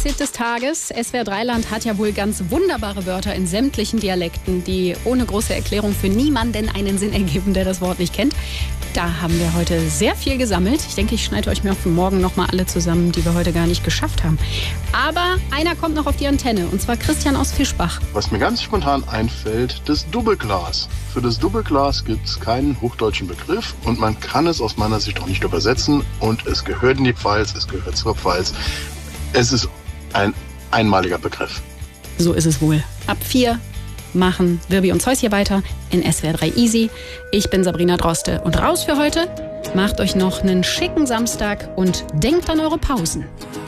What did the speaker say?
Wortwitz-Hit des Tages. SWR 3 Land hat ja wohl ganz wunderbare Wörter in sämtlichen Dialekten, die ohne große Erklärung für niemanden einen Sinn ergeben, der das Wort nicht kennt. Da haben wir heute sehr viel gesammelt. Ich denke, ich schneide euch mir für morgen nochmal alle zusammen, die wir heute gar nicht geschafft haben. Aber einer kommt noch auf die Antenne, und zwar Christian aus Fischbach. Was mir ganz spontan einfällt, das Doppelglas. Für das Doppelglas gibt es keinen hochdeutschen Begriff und man kann es aus meiner Sicht auch nicht übersetzen. Und es gehört in die Pfalz, es gehört zur Pfalz. Es ist ein einmaliger Begriff. So ist es wohl. Ab 4 machen Wirbi und Zeus hier weiter in SWR 3 Easy. Ich bin Sabrina Droste und raus für heute. Macht euch noch einen schicken Samstag und denkt an eure Pausen.